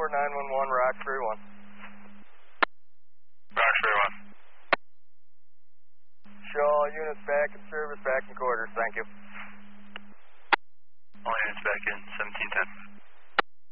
911, Rock 31. Rock 31. Show all units back in service, back in quarters. Thank you. All units back in 1710.